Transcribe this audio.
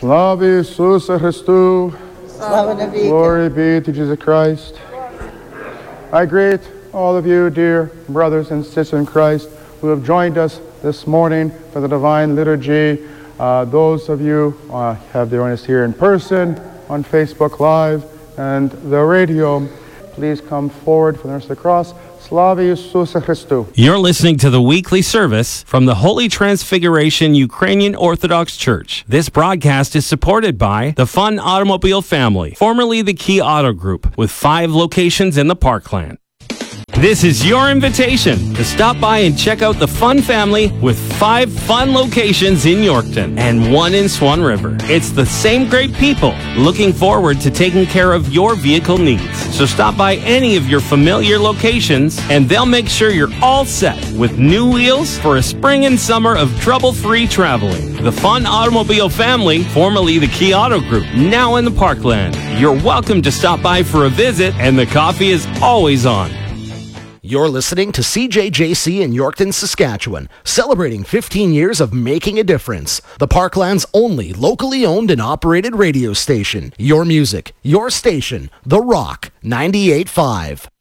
Slava Isusa Christu. Glory be to Jesus Christ. I greet all of you, dear brothers and sisters in Christ, who have joined us this morning for the Divine Liturgy. Those of you have joined us here in person, on Facebook Live, and the radio. Please come forward for the rest of the cross. Slava Isusa Christu. You're listening to the weekly service from the Holy Transfiguration Ukrainian Orthodox Church. This broadcast is supported by the Fun Automobile family, formerly the Key Auto Group, with 5 locations in the Parkland. This is your invitation to stop by and check out the Fun family with 5 fun locations in Yorkton and 1 in Swan River. It's the same great people looking forward to taking care of your vehicle needs. So stop by any of your familiar locations and they'll make sure you're all set with new wheels for a spring and summer of trouble-free traveling. The Fun Automobile family, formerly the Key Auto Group, now in the Parkland. You're welcome to stop by for a visit and the coffee is always on. You're listening to CJJC in Yorkton, Saskatchewan, celebrating 15 years of making a difference. The Parkland's only locally owned and operated radio station. Your music, your station, The Rock 98.5.